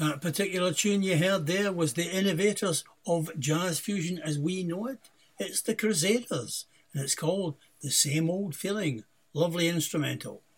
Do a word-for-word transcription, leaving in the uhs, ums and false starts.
That particular tune you heard there was the innovators of jazz fusion as we know it. It's the Crusaders, and it's called The Same Old Feeling. Lovely instrumental.